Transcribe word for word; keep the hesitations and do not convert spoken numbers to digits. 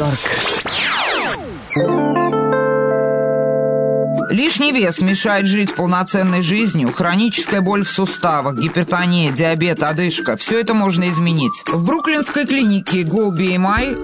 Парк. Лишний вес мешает жить полноценной жизнью, хроническая боль в суставах, гипертония, диабет, одышка – все это можно изменить. В бруклинской клинике Goal би эм ай